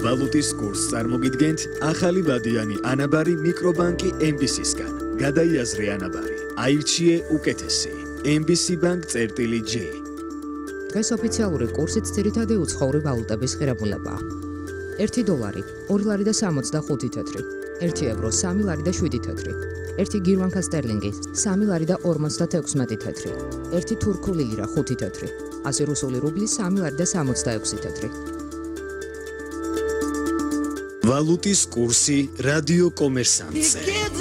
ვალუტის კურსს წარმოგიდგენთ ახალი ვადიანი ანაბარი მიკრობანკი MBC-სგან. გადაიაზრე ანაბარი. აირჩიე უკეთესი. MBC Bank-J. დღეს ოფიციალური კურსით ძირითადი უცხოური ვალუტების ღირებულებაა. 1 დოლარი 2 ლარი და 65 თეთრი, 1 ევრო 3 ლარი და 7 თეთრი, 1 გირვანკა სტერლინგი 3 ლარი და 56 თეთრი, 1 თურქული ლირა 5 თეთრი, 100 რუსული რუბლი 3 ლარი და 66 თეთრი. ვალუტის კურსი რადიო კომერსანტზე.